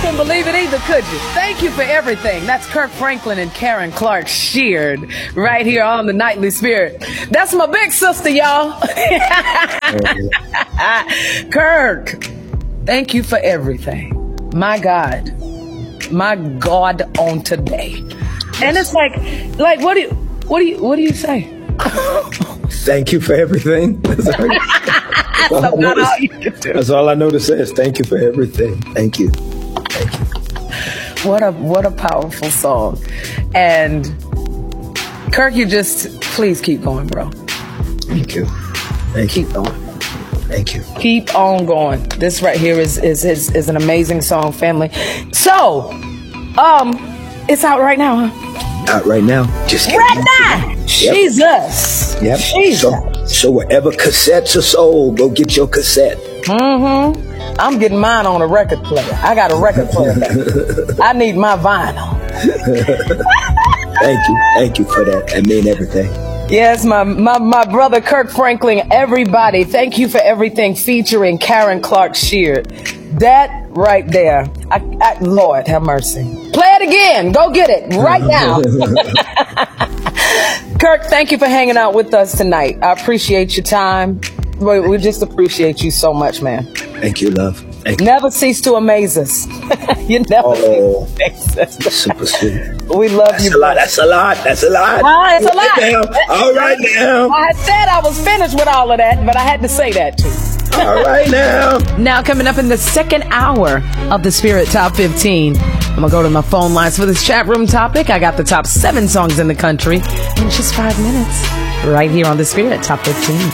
couldn't believe it either, could you? Thank you for everything. That's Kirk Franklin and Karen Clark Sheard right here on the Nightly Spirit. That's my big sister, y'all. Kirk, thank you for everything. My God on today. And it's like, what do you say? Thank you for everything. That's all I know to say is thank you for everything. Thank you. Thank you. What a powerful song. And Kirk, please keep going, bro. Thank you. Keep going. Thank you. Keep on going. This right here is an amazing song, family. So, it's out right now, huh? Out right now. Just right now. Yep. Jesus. Yep. Jesus. So wherever cassettes are sold, go get your cassette. Mm-hmm. I'm getting mine on a record player. I got a record player back. I need my vinyl. Thank you for that. I mean everything. Yes, my brother Kirk Franklin, everybody, thank you for everything, featuring Karen Clark Sheard. That right there, Lord have mercy. Play it again. Go get it right now. Kirk, thank you for hanging out with us tonight. I appreciate your time. We just appreciate you so much, man. Thank you, love. Thank you. Never cease to amaze us. You never cease to amaze us. Super sweet. We love you. That's a lot. It's a lot. All right now. I said I was finished with all of that, but I had to say that too. All right now. Now coming up in the second hour of the Spirit Top 15, I'm going to go to my phone lines for this chat room topic. I got the top 7 songs in the country in just 5 minutes right here on the Spirit Top 15.